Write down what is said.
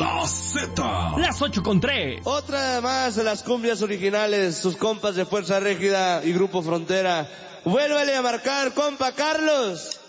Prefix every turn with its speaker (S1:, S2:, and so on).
S1: La Z.
S2: Las 8:03.
S3: Otra más de las cumbias originales, sus compas de Fuerza Régida y Grupo Frontera. Vuélvale a marcar, compa Carlos.